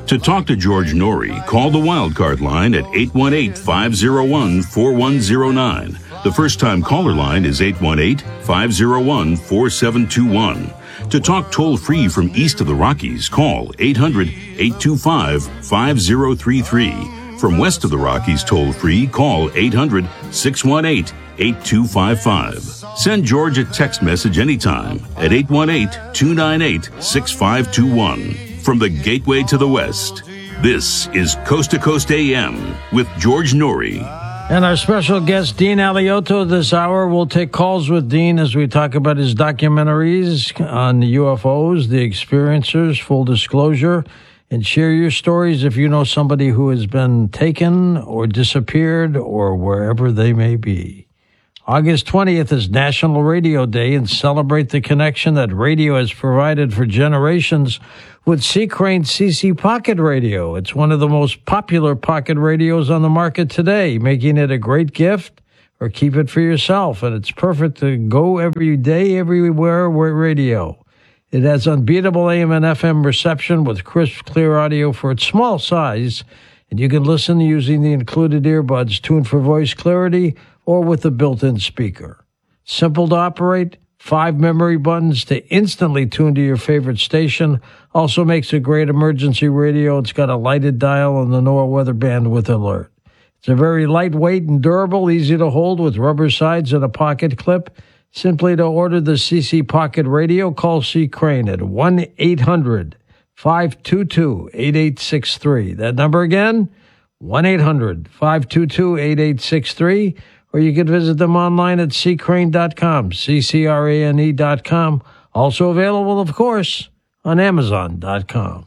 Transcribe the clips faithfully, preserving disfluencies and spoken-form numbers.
To talk to George Noory, call the Wildcard line at eight one eight, five oh one, four one oh nine. The first-time caller line is eight one eight, five oh one, four seven two one. To talk toll-free from east of the Rockies, call eight hundred, eight two five, five oh three three. From west of the Rockies toll-free, call eight hundred, six one eight, eight two five five. Send George a text message anytime at eight one eight, two nine eight, six five two one. From the Gateway to the West, this is Coast to Coast A M with George Noory. And our special guest, Dean Alioto, this hour. We'll take calls with Dean as we talk about his documentaries on the U F Os, the experiencers, full disclosure, and share your stories if you know somebody who has been taken or disappeared or wherever they may be. August twentieth is National Radio Day, and celebrate the connection that radio has provided for generations with C. Crane C C Pocket Radio. It's one of the most popular pocket radios on the market today, making it a great gift or keep it for yourself. And it's perfect to go every day, everywhere with radio. It has unbeatable A M and F M reception with crisp, clear audio for its small size, and you can listen using the included earbuds tuned for voice clarity or with the built-in speaker. Simple to operate, five memory buttons to instantly tune to your favorite station. Also makes a great emergency radio. It's got a lighted dial and the NOAA weather band with alert. It's a very lightweight and durable, easy to hold with rubber sides and a pocket clip. Simply to order the C C Pocket Radio, call C. Crane at one eight hundred, five two two, eight eight six three. That number again, one eight hundred, five two two, eight eight six three. Or you can visit them online at c crane dot com, C C R A N E dot com. Also available, of course, on amazon dot com.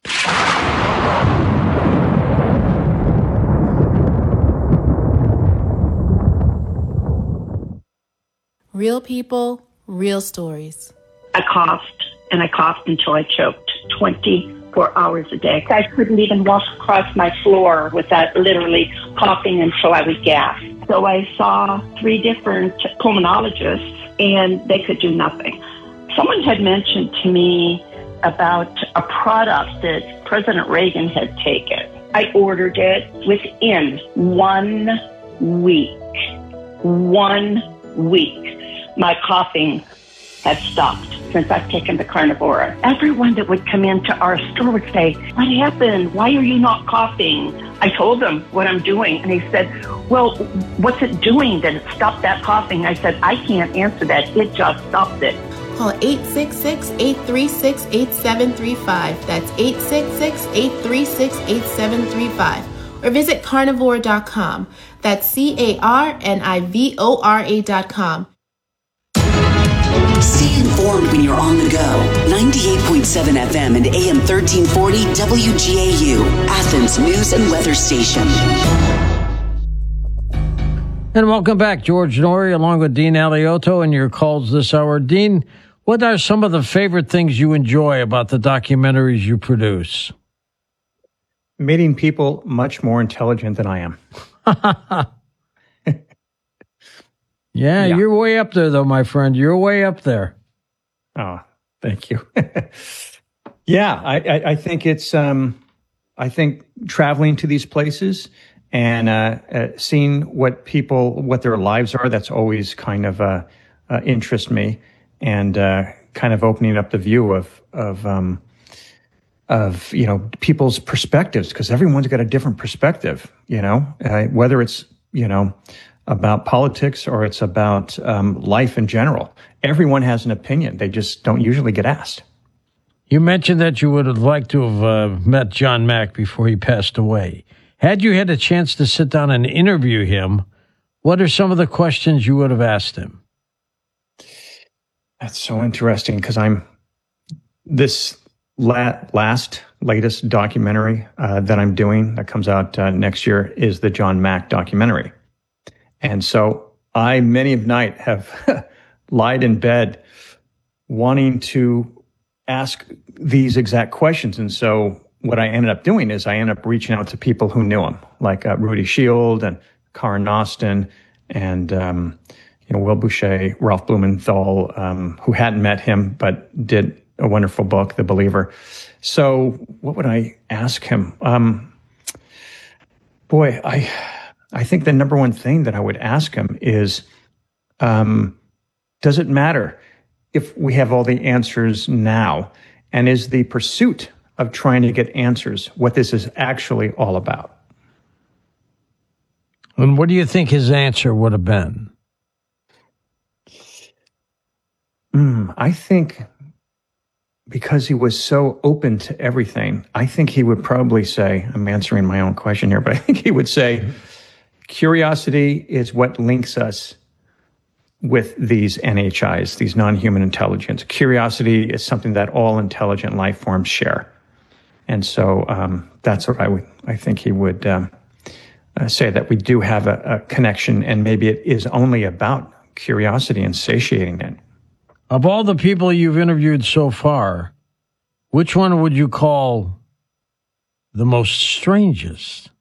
Real people, real stories. I coughed, and I coughed until I choked twenty-four hours a day. I couldn't even walk across my floor without literally coughing until I was gasped. So I saw three different pulmonologists, and they could do nothing. Someone had mentioned to me about a product that President Reagan had taken. I ordered it within one week. One week. My coughing had stopped since I've taken the Carnivora. Everyone that would come into our store would say, "What happened? Why are you not coughing?" I told them what I'm doing, and he said, "Well, what's it doing that it stopped that coughing?" I said, "I can't answer that. It just stopped it." Call eight six six, eight three six, eight seven three five. That's eight six six, eight three six, eight seven three five. Or visit carnivore dot com. That's C A R N I V O R A dot com. Stay informed when you're on the go. ninety-eight point seven F M and A M thirteen forty W G A U, Athens News and Weather Station. And welcome back, George Noory, along with Dean Alioto, and your calls this hour. Dean, what are some of the favorite things you enjoy about the documentaries you produce? Meeting people much more intelligent than I am. yeah, yeah, you're way up there, though, my friend. You're way up there. Oh, thank you. yeah, I, I, I think it's, um, I think traveling to these places and uh, uh, seeing what people, what their lives are, that's always kind of uh, uh, interest me, and uh, kind of opening up the view of, of, um, of, you know, people's perspectives, because everyone's got a different perspective, you know, uh, whether it's, you know, about politics or it's about um, life in general. Everyone has an opinion. They just don't usually get asked. You mentioned that you would have liked to have uh, met John Mack before he passed away. Had you had a chance to sit down and interview him, what are some of the questions you would have asked him? That's so interesting, because I'm this la- last latest documentary uh, that I'm doing that comes out uh, next year is the John Mack documentary. And so I, many of night, have lied in bed wanting to ask these exact questions. And so what I ended up doing is I ended up reaching out to people who knew him, like uh, Rudy Shield and Karen Austin and, um, you know, Will Boucher, Ralph Blumenthal, um, who hadn't met him, but did a wonderful book, The Believer. So what would I ask him? Um, boy, I I think the number one thing that I would ask him is, um, does it matter if we have all the answers now? And is the pursuit of trying to get answers what this is actually all about? And what do you think his answer would have been? Mm, I think because he was so open to everything, I think he would probably say, I'm answering my own question here, but I think he would say, curiosity is what links us with these N H Is, these non-human intelligence. Curiosity is something that all intelligent life forms share. And so um, that's what I would, I think he would um, uh, say, that we do have a, a connection, and maybe it is only about curiosity and satiating it. Of all the people you've interviewed so far, which one would you call the most strangest?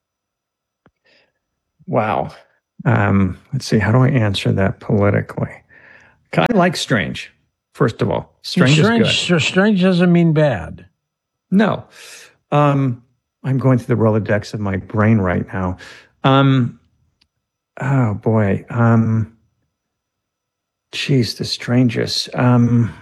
Wow. Um, let's see. How do I answer that politically? I like strange, first of all. Strange, strange is good. Strange doesn't mean bad. No. Um, I'm going through the Rolodex of my brain right now. Um, oh, boy. Um, geez, the strangest. Um,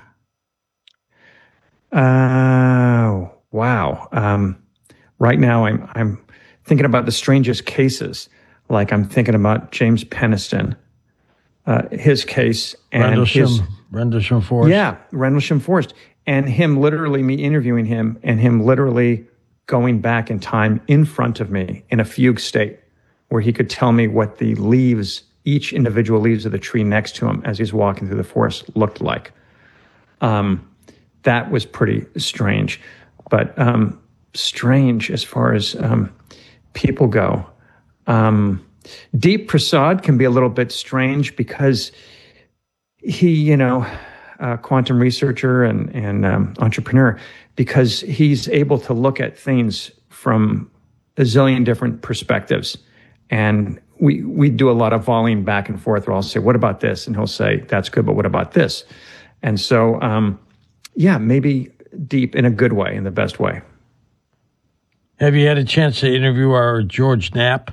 oh, wow. Um, right now, I'm I'm thinking about the strangest cases. Like I'm thinking about James Peniston, uh, his case, and Rendlesham, his Rendlesham Forest. Yeah, Rendlesham Forest, and him literally me interviewing him, and him literally going back in time in front of me in a fugue state, where he could tell me what the leaves, each individual leaves of the tree next to him as he's walking through the forest, looked like. Um, that was pretty strange, but um, strange as far as um, people go. Um, Deep Prasad can be a little bit strange because he, you know, a quantum researcher and, and um, entrepreneur, because he's able to look at things from a zillion different perspectives. And we, we do a lot of volleying back and forth where I'll say, what about this? And he'll say, that's good, but what about this? And so, um, yeah, maybe Deep in a good way, in the best way. Have you had a chance to interview our George Knapp?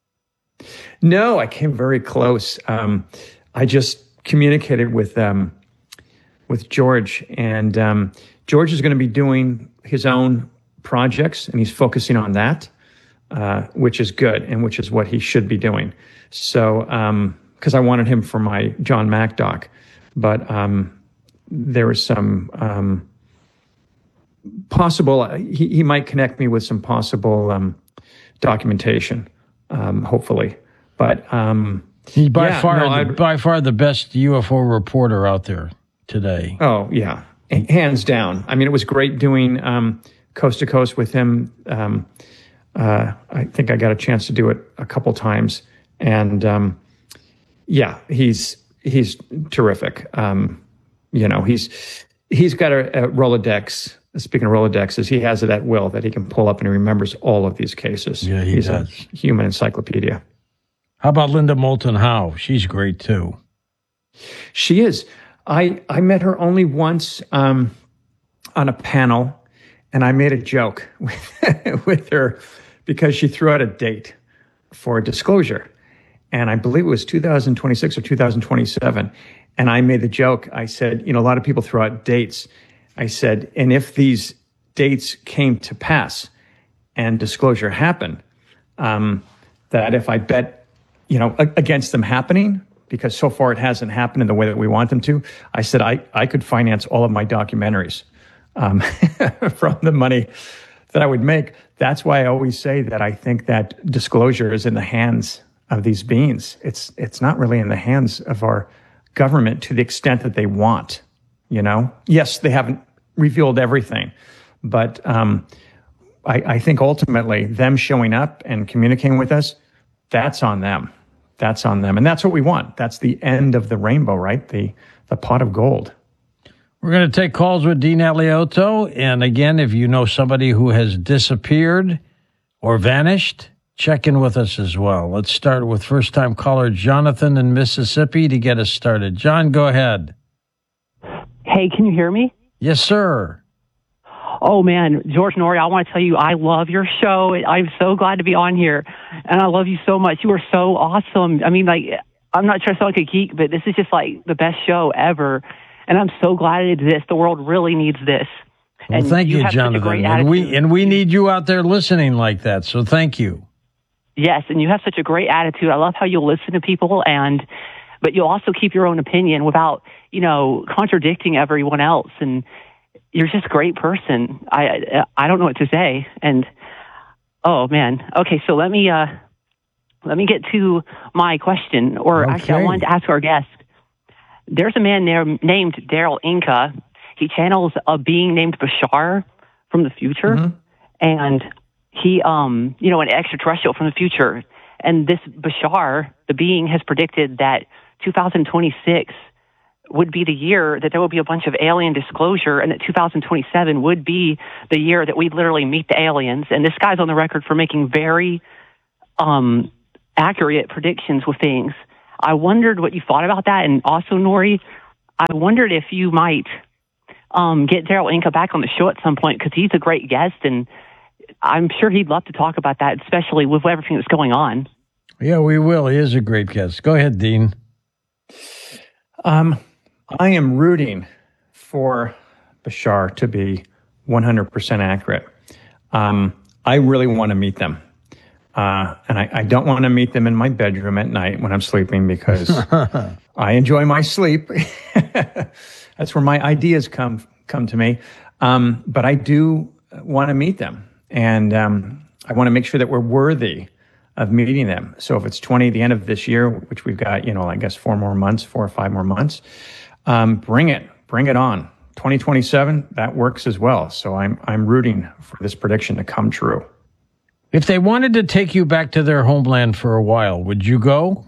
No, I came very close. Um, I just communicated with um, with George, and um, George is going to be doing his own projects, and he's focusing on that, uh, which is good, and which is what he should be doing. So, because um, I wanted him for my John Mack doc, but um, there was some um, possible. He, he might connect me with some possible um, documentation. Um, hopefully, but um, he's by yeah, far no, the, by far the best U F O reporter out there today. Oh yeah, hands down. I mean, it was great doing um, Coast to Coast with him. Um, uh, I think I got a chance to do it a couple times, and um, yeah, he's he's terrific. Um, you know, he's he's got a, a Rolodex. Speaking of Rolodexes, he has it at will that he can pull up, and he remembers all of these cases. Yeah, he He's does. a human encyclopedia. How about Linda Moulton Howe? She's great too. She is. I, I met her only once um, on a panel, and I made a joke with, with her because she threw out a date for disclosure. And I believe it was two thousand twenty-six or two thousand twenty-seven. And I made the joke. I said, you know, a lot of people throw out dates. I said, and if these dates came to pass and disclosure happened, um, that if I bet, you know, against them happening, because so far it hasn't happened in the way that we want them to, I said I, I could finance all of my documentaries um, from the money that I would make. That's why I always say that I think that disclosure is in the hands of these beings. It's it's not really in the hands of our government to the extent that they want. You know, yes, they haven't revealed everything, but um, I, I think ultimately them showing up and communicating with us, that's on them. That's on them. And that's what we want. That's the end of the rainbow, right? The the pot of gold. We're going to take calls with Dean Alioto. And again, if you know somebody who has disappeared or vanished, check in with us as well. Let's start with first-time caller Jonathan in Mississippi to get us started. John, go ahead. Hey, can you hear me? Yes, sir. Oh, man, George Noory, I want to tell you, I love your show. I'm so glad to be on here, and I love you so much. You are so awesome. I mean, like, I'm not trying to sound like a geek, but this is just, like, the best show ever, and I'm so glad it exists. The world really needs this. Well, and thank you, you Jonathan. And we, and we need you out there listening like that, so thank you. Yes, and you have such a great attitude. I love how you'll listen to people, and but you'll also keep your own opinion without, you know, contradicting everyone else. And you're just a great person. I I don't know what to say. And oh man, okay. So let me uh, let me get to my question, or okay. actually, I wanted to ask our guest. There's a man there named Daryl Inca. He channels a being named Bashar from the future, mm-hmm. and he, um, you know, an extraterrestrial from the future. And this Bashar, the being, has predicted that two thousand twenty-six would be the year that there will be a bunch of alien disclosure, and that two thousand twenty-seven would be the year that we literally meet the aliens. And this guy's on the record for making very um, accurate predictions with things. I wondered what you thought about that. And also, Noory, I wondered if you might um, get Daryl Inca back on the show at some point, because he's a great guest, and I'm sure he'd love to talk about that, especially with everything that's going on. Yeah, we will. He is a great guest. Go ahead, Dean. Um, I am rooting for Bashar to be one hundred percent accurate. Um, I really want to meet them. Uh, and I, I don't want to meet them in my bedroom at night when I'm sleeping, because I enjoy my sleep. That's where my ideas come come to me. Um, but I do want to meet them. And um, I want to make sure that we're worthy of meeting them. So if it's twenty, the end of this year, which we've got, you know, I guess four more months, four or five more months, um, bring it, bring it on. twenty twenty-seven, that works as well. So I'm I'm rooting for this prediction to come true. If they wanted to take you back to their homeland for a while, would you go?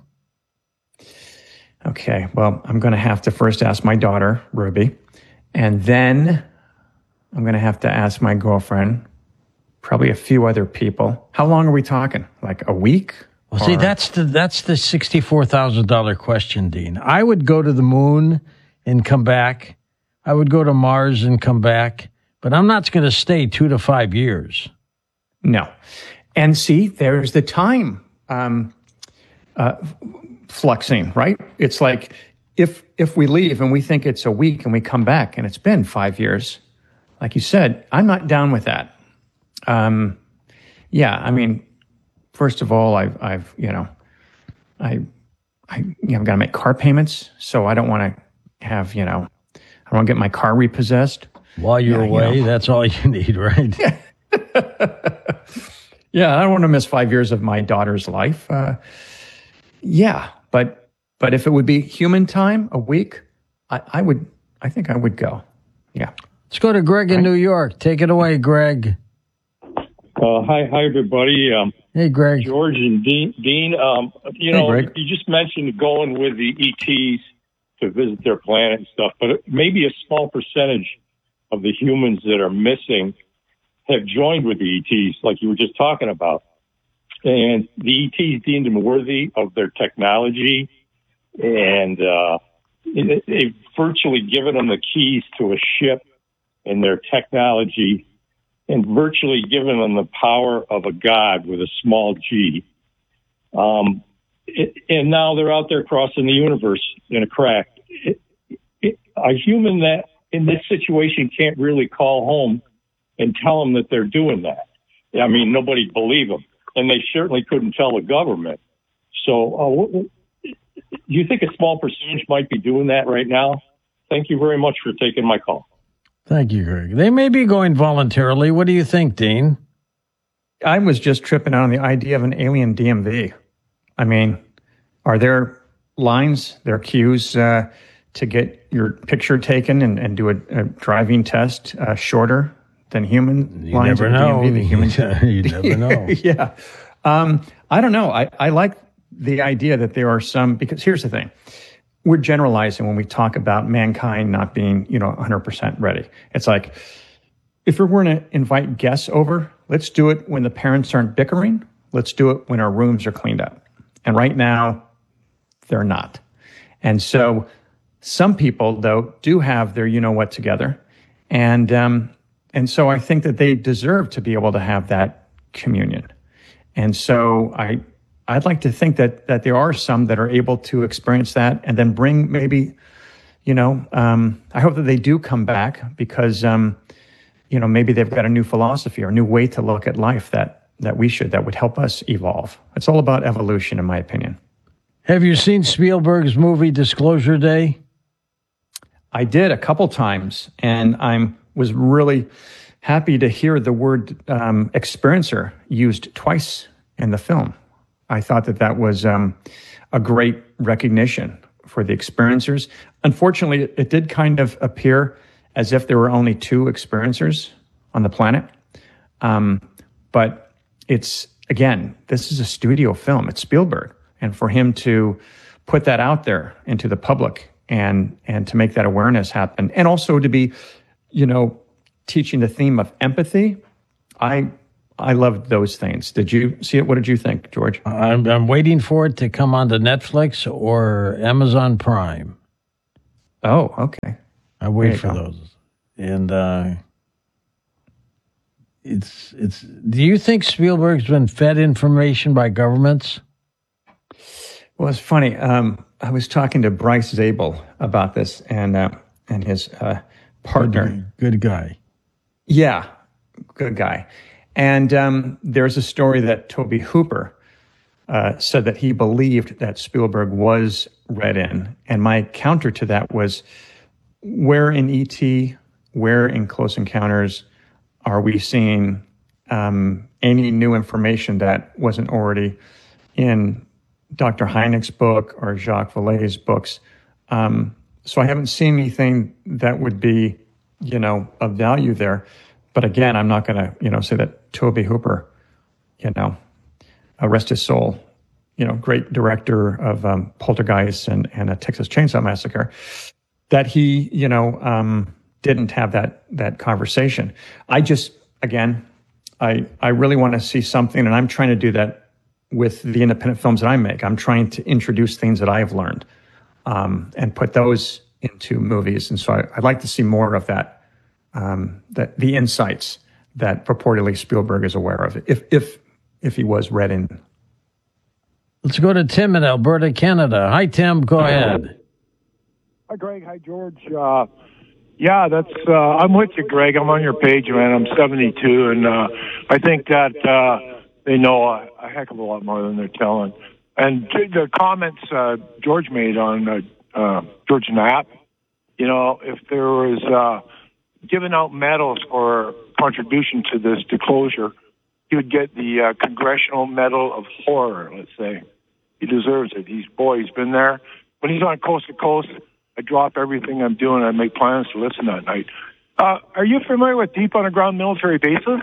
Okay, well, I'm going to have to first ask my daughter, Ruby, and then I'm going to have to ask my girlfriend, probably a few other people. How long are we talking? Like a week? Well, see, that's the that's the sixty-four thousand dollars question, Dean. I would go to the moon and come back. I would go to Mars and come back. But I'm not going to stay two to five years. No. And see, there's the time um, uh, fluxing, right? It's like if if we leave and we think it's a week and we come back and it's been five years, like you said, I'm not down with that. Um, yeah, I mean, first of all, I've, I've, you know, I, I, you know, I've got to make car payments, so I don't want to have, you know, I don't want to get my car repossessed. While you're yeah, away, you know. That's all you need, right? Yeah. Yeah, I don't want to miss five years of my daughter's life. Uh, yeah, but but if it would be human time, a week, I, I would, I think I would go. Yeah. Let's go to Greg in right. New York. Take it away, Greg. Uh, hi, hi, everybody. Um, hey, Greg. George and Dean. Dean, um, you hey, know, Greg. You just mentioned going with the E Ts to visit their planet and stuff, but maybe a small percentage of the humans that are missing have joined with the E Ts, like you were just talking about. And the E Ts deemed them worthy of their technology, and uh, they've virtually given them the keys to a ship and their technology, and virtually given them the power of a god with a small g. Um, it, and now they're out there crossing the universe in a crack. It, it, a human that in this situation can't really call home and tell them that they're doing that. I mean, nobody believe them, and they certainly couldn't tell the government. So uh, do you think a small percentage might be doing that right now? Thank you very much for taking my call. Thank you, Greg. They may be going voluntarily. What do you think, Dean? I was just tripping out on the idea of an alien D M V. I mean, are there lines, there are queues uh, to get your picture taken and, and do a, a driving test uh, shorter than human you lines? Never know. D M V, the human you never know. Yeah. Um, I don't know. I, I like the idea that there are some, because here's the thing. We're generalizing when we talk about mankind not being, you know, one hundred percent ready. It's like, if we're going to invite guests over, let's do it when the parents aren't bickering. Let's do it when our rooms are cleaned up. And right now, they're not. And so some people, though, do have their you-know-what together. And um, and so I think that they deserve to be able to have that communion. And so I, I'd like to think that that there are some that are able to experience that and then bring maybe, you know, um, I hope that they do come back because, um, you know, maybe they've got a new philosophy or a new way to look at life that that we should, that would help us evolve. It's all about evolution, in my opinion. Have you seen Spielberg's movie Disclosure Day? I did a couple times, and I was really happy to hear the word um, experiencer used twice in the film. I thought that that was um, a great recognition for the experiencers. Unfortunately, it, it did kind of appear as if there were only two experiencers on the planet. Um, but it's, again, this is a studio film. It's Spielberg. And for him to put that out there into the public and and to make that awareness happen, and also to be, you know, teaching the theme of empathy, I I loved those things. Did you see it? What did you think, George? I'm, I'm waiting for it to come onto Netflix or Amazon Prime. Oh, okay. I wait for go. those. And uh, it's it's. Do you think Spielberg's been fed information by governments? Well, it's funny. Um, I was talking to Bryce Zabel about this, and uh, and his uh, partner. Good, good guy. Yeah, good guy. And um, there's a story that Toby Hooper uh, said that he believed that Spielberg was read in. And my counter to that was, where in E T, where in Close Encounters are we seeing um, any new information that wasn't already in Doctor Hynek's book or Jacques Vallée's books? Um, so I haven't seen anything that would be, you know, of value there. But again, I'm not going to, you know, say that Toby Hooper, you know, uh, rest his soul, you know, great director of um, Poltergeist and, and a Texas Chainsaw Massacre, that he, you know, um, didn't have that that conversation. I just, again, I I really want to see something, and I'm trying to do that with the independent films that I make. I'm trying to introduce things that I've learned um, and put those into movies. And so I, I'd like to see more of that. Um, that the insights that purportedly Spielberg is aware of, if if if he was read in. Let's go to Tim in Alberta, Canada. Hi, Tim. Go ahead. Hi, Greg. Hi, George. Uh, yeah, that's. Uh, I'm with you, Greg. I'm on your page, man. I'm seventy-two, and uh, I think that uh, they know a, a heck of a lot more than they're telling. And the comments uh, George made on uh, uh, George Knapp, you know, if there was. Uh, Giving out medals for contribution to this disclosure, he would get the uh, Congressional Medal of Horror, let's say. He deserves it. He's, boy, he's been there. When he's on Coast to Coast, I drop everything I'm doing. I make plans to listen that night. Uh, are you familiar with deep underground military bases?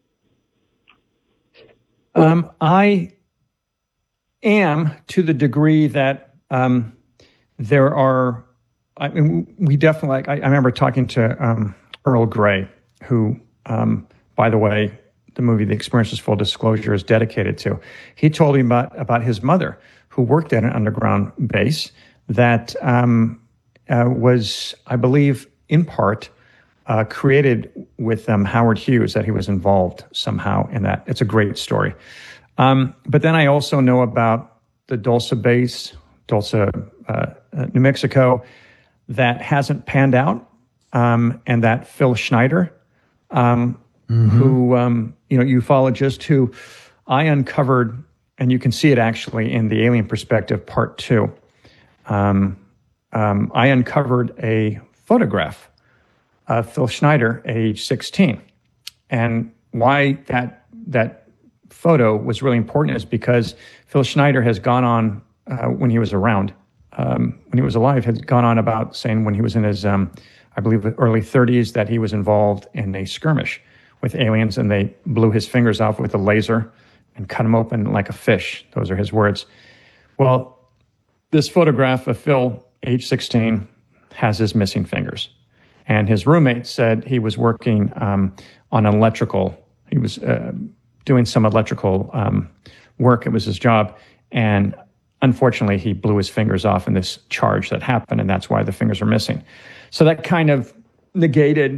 Um, I am, to the degree that um, there are, I mean, we definitely, I, I remember talking to um, Earl Grey, who, um, by the way, the movie The Experiences Full Disclosure is dedicated to. He told me about, about his mother, who worked at an underground base that um, uh, was, I believe, in part uh, created with um, Howard Hughes, that he was involved somehow in that. It's a great story. Um, but then I also know about the Dulce base, Dulce, uh, uh, New Mexico, that hasn't panned out. Um, and that Phil Schneider, um, mm-hmm. who, um, you know, ufologist who I uncovered, and you can see it actually in the Alien Perspective Part Two. Um, um, I uncovered a photograph of Phil Schneider at age sixteen. And why that that photo was really important is because Phil Schneider has gone on, uh, when he was around, um, when he was alive, had gone on about saying when he was in his... Um, I believe early thirties, that he was involved in a skirmish with aliens, and they blew his fingers off with a laser and cut him open like a fish. Those are his words. Well, this photograph of Phil, age sixteen, has his missing fingers. And his roommate said he was working um, on electrical. He was uh, doing some electrical um, work. It was his job. And unfortunately, he blew his fingers off in this charge that happened, and that's why the fingers are missing. So that kind of negated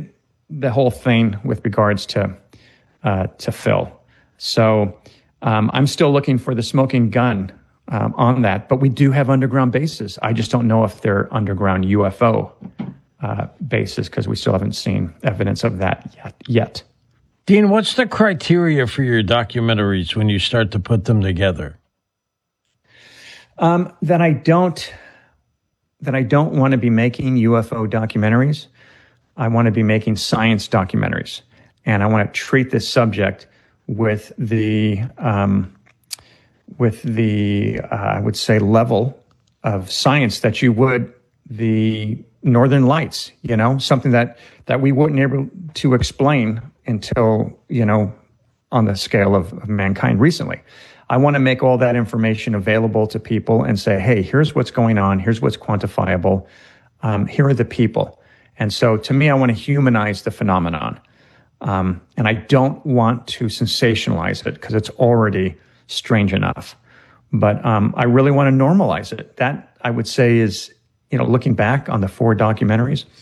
the whole thing with regards to uh, to Phil. So um, I'm still looking for the smoking gun um, on that. But we do have underground bases. I just don't know if they're underground U F O uh, bases because we still haven't seen evidence of that yet. yet. Dean, what's the criteria for your documentaries when you start to put them together? Um, that I don't that I don't want to be making U F O documentaries. I want to be making science documentaries, and I want to treat this subject with the um, with the uh, I would say level of science that you would the Northern Lights. You know, something that that we wouldn't be able to explain until you know on the scale of, of mankind recently. I want to make all that information available to people and say, hey, here's what's going on. Here's what's quantifiable. Um, here are the people. And so to me, I want to humanize the phenomenon. Um, and I don't want to sensationalize it because it's already strange enough. But um, I really want to normalize it. That, I would say, is, you know, looking back on the four documentaries,